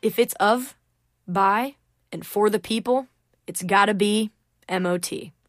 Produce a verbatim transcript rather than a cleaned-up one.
if it's of, by, and for the people, it's gotta be M O T.